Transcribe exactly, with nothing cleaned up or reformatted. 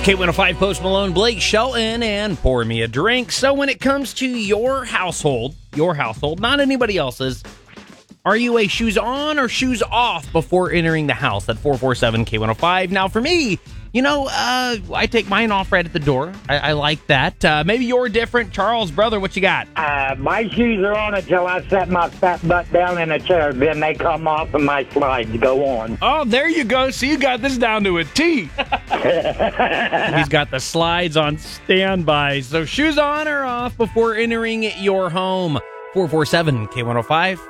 K one oh five Post Malone, Blake Shelton, and Pour Me a Drink. So when it comes to your household, your household, not anybody else's, are you a shoes on or shoes off before entering the house at four four seven K one oh five? Now, for me, you know, uh, I take mine off right at the door. I, I like that. Uh, maybe you're different. Charles, brother, what you got? Uh, my shoes are on until I set my fat butt down in a chair. Then they come off and my slides go on. Oh, there you go. So you got this down to a T. He's got the slides on standby. So shoes on or off before entering your home. four four seven K one oh five.